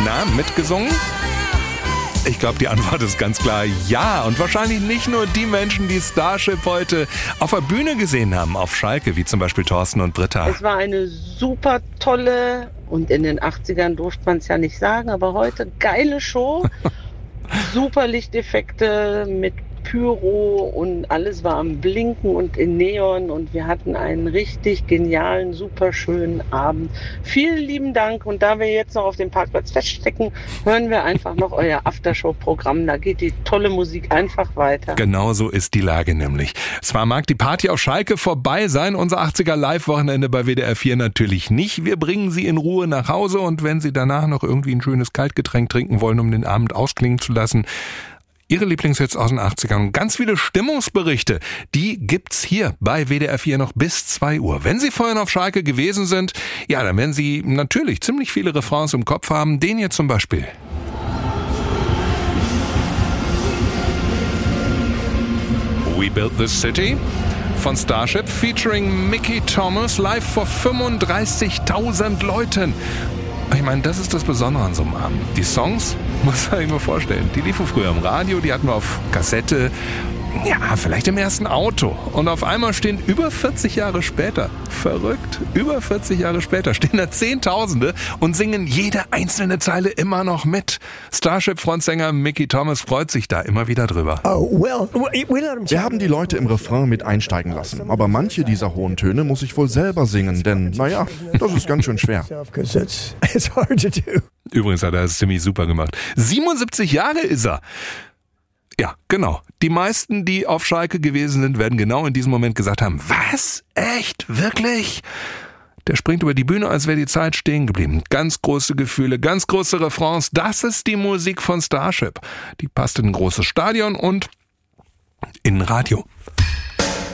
Na, mitgesungen? Ich glaube, die Antwort ist ganz klar ja. Und wahrscheinlich nicht nur die Menschen, die Starship heute auf der Bühne gesehen haben, auf Schalke, wie zum Beispiel Thorsten und Britta. Es war eine super tolle, und in den 80ern durfte man es ja nicht sagen, aber heute geile Show. Super Lichteffekte mit Pyro und alles war am Blinken und in Neon und wir hatten einen richtig genialen, super schönen Abend. Vielen lieben Dank und da wir jetzt noch auf dem Parkplatz feststecken, hören wir einfach noch euer Aftershow-Programm. Da geht die tolle Musik einfach weiter. Genau so ist die Lage nämlich. Zwar mag die Party auf Schalke vorbei sein, unser 80er Live-Wochenende bei WDR 4 natürlich nicht. Wir bringen Sie in Ruhe nach Hause und wenn Sie danach noch irgendwie ein schönes Kaltgetränk trinken wollen, um den Abend ausklingen zu lassen, Ihre Lieblingshits aus den 80ern und ganz viele Stimmungsberichte, die gibt's hier bei WDR 4 noch bis 2 Uhr. Wenn Sie vorhin auf Schalke gewesen sind, ja, dann werden Sie natürlich ziemlich viele Refrains im Kopf haben. Den hier zum Beispiel. We Built This City von Starship featuring Mickey Thomas live vor 35.000 Leuten. Ich meine, das ist das Besondere an so einem Abend. Die Songs, muss man sich mal vorstellen, die liefen früher im Radio, die hatten wir auf Kassette, ja, vielleicht im ersten Auto. Und auf einmal stehen über 40 Jahre später, verrückt, über 40 Jahre später, stehen da Zehntausende und singen jede einzelne Zeile immer noch mit. Starship-Frontsänger Mickey Thomas freut sich da immer wieder drüber. Wir haben die Leute im Refrain mit einsteigen lassen. Aber manche dieser hohen Töne muss ich wohl selber singen, denn, naja, das ist ganz schön schwer. Übrigens hat er es ziemlich super gemacht. 77 Jahre ist er. Ja, genau. Die meisten, die auf Schalke gewesen sind, werden genau in diesem Moment gesagt haben, was? Echt? Wirklich? Der springt über die Bühne, als wäre die Zeit stehen geblieben. Ganz große Gefühle, ganz große Refrains. Das ist die Musik von Starship. Die passt in ein großes Stadion und in ein Radio.